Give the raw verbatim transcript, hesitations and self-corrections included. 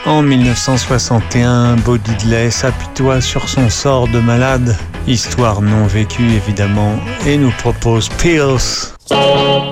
En dix-neuf cent soixante et un, Bo Diddley s'apitoie sur son sort de malade, histoire non vécue évidemment, et nous propose Pills.